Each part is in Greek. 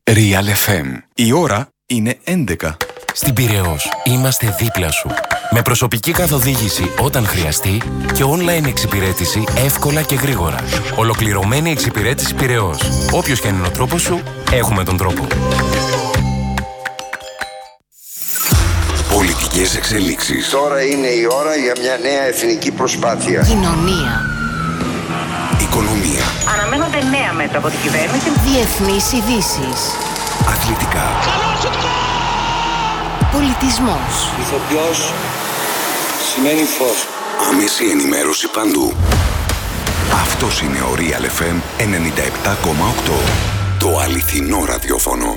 Real FM. Η ώρα είναι 11. Στην Πειραιώς είμαστε δίπλα σου. Με προσωπική καθοδήγηση όταν χρειαστεί και online εξυπηρέτηση εύκολα και γρήγορα. Ολοκληρωμένη εξυπηρέτηση Πειραιώς. Όποιος και αν είναι ο τρόπος σου, έχουμε τον τρόπο. Πολιτικές εξελίξεις. Τώρα είναι η ώρα για μια νέα εθνική προσπάθεια. Κοινωνία. Οικονομία. Αναμένονται νέα μέτρα από την κυβέρνηση. Διεθνείς ειδήσεις. Αθλητικά. Πολιτισμός. Ηθοποιός σημαίνει φως. Άμεση ενημέρωση παντού. Αυτός είναι ο Real FM 97,8. Το αληθινό ραδιόφωνο.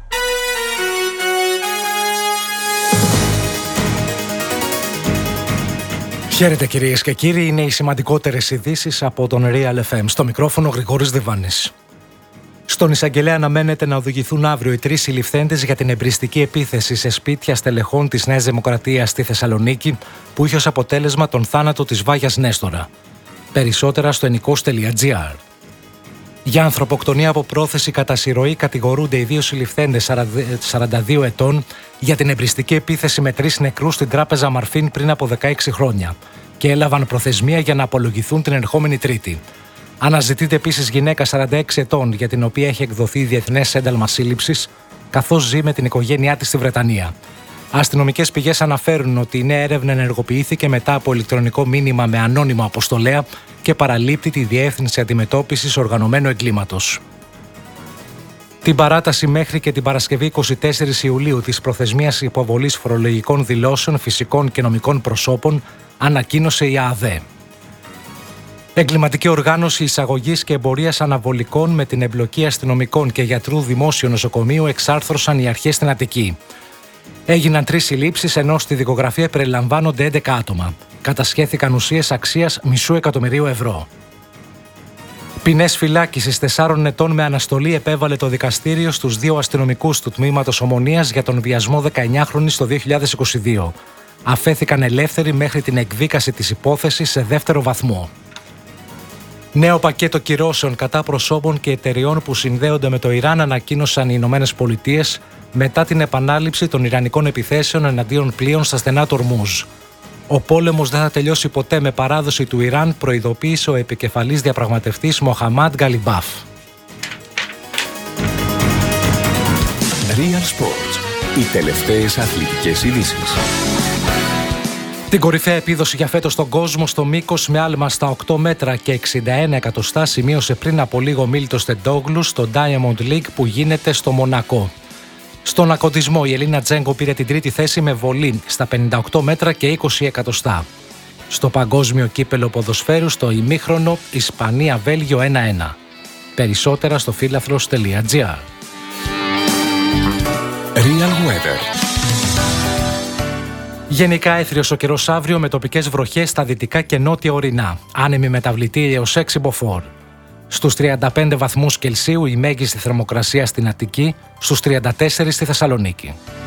Χαίρετε κυρίες και κύριοι, είναι οι σημαντικότερες ειδήσεις από τον Real FM. Στο μικρόφωνο Γρηγόρης Διβάνης. Στον εισαγγελέα αναμένεται να οδηγηθούν αύριο οι 3 συλληφθέντες για την εμπριστική επίθεση σε σπίτια στελεχών της Νέας Δημοκρατίας στη Θεσσαλονίκη, που είχε ως αποτέλεσμα τον θάνατο της Βάγιας Νέστορα. Περισσότερα στο ενικός.gr. Για ανθρωποκτονία από πρόθεση κατά συρροή κατηγορούνται οι 2 συλληφθέντες 42 ετών για την εμπριστική επίθεση με 3 νεκρούς στην τράπεζα Μαρφίν πριν από 16 χρόνια και έλαβαν προθεσμία για να απολογηθούν την ερχόμενη Τρίτη. Αναζητείται επίσης γυναίκα 46 ετών για την οποία έχει εκδοθεί διεθνές ένταλμα σύλληψης, καθώς ζει με την οικογένειά της στη Βρετανία. Αστυνομικές πηγές αναφέρουν ότι η νέα έρευνα ενεργοποιήθηκε μετά από ηλεκτρονικό μήνυμα με ανώνυμο αποστολέα και παραλείπτει τη Διεύθυνση Αντιμετώπισης Οργανωμένου Εγκλήματος. Την παράταση μέχρι και την Παρασκευή 24 Ιουλίου της προθεσμίας υποβολής φορολογικών δηλώσεων φυσικών και νομικών προσώπων ανακοίνωσε η ΑΑΔΕ. Εγκληματική οργάνωση εισαγωγής και εμπορίας αναβολικών με την εμπλοκή αστυνομικών και γιατρού δημόσιου νοσοκομείου εξάρθρωσαν οι αρχές στην Αττική. Έγιναν 3 συλλήψεις, ενώ στη δικογραφία περιλαμβάνονται 11 άτομα. Κατασχέθηκαν ουσίες αξίας $500,000 ευρώ. Ποινές φυλάκισης 4 ετών με αναστολή επέβαλε το δικαστήριο στους 2 αστυνομικούς του τμήματος Ομονίας για τον βιασμό 19χρονης το 2022. Αφέθηκαν ελεύθεροι μέχρι την εκδίκαση της υπόθεσης σε δεύτερο βαθμό. Νέο πακέτο κυρώσεων κατά προσώπων και εταιριών που συνδέονται με το Ιράν ανακοίνωσαν οι Ηνωμένες Πολιτείες μετά την επανάληψη των ιρανικών επιθέσεων εναντίον πλοίων στα στενά του Ορμούζ. Ο πόλεμος δεν θα τελειώσει ποτέ με παράδοση του Ιράν, προειδοποίησε ο επικεφαλής διαπραγματευτής Μοχαμάντ Γκαλιμπάφ. Real Sports. Οι τελευταίες αθλητικές ειδήσεις. Την κορυφαία επίδοση για φέτος στον κόσμο στο μήκος με άλμα στα 8 μέτρα και 61 εκατοστά σημείωσε πριν από λίγο Μίλτος Τεντόγλου στο Diamond League που γίνεται στο Μονακό. Στον ακοντισμό η Ελίνα Τζέγκο πήρε την 3η θέση με βολή στα 58 μέτρα και 20 εκατοστά. Στο παγκόσμιο κύπελο ποδοσφαίρου στο ημίχρονο Ισπανία-Βέλγιο 1-1. Περισσότερα στο φίλαθλος.gr. Real Weather. Γενικά έθριος ο καιρός αύριο με τοπικές βροχές στα δυτικά και νότια ορεινά. Άνεμη μεταβλητή έως 6 μποφόρ. Στους 35 βαθμούς Κελσίου η μέγιστη θερμοκρασία στην Αττική, στους 34 στη Θεσσαλονίκη.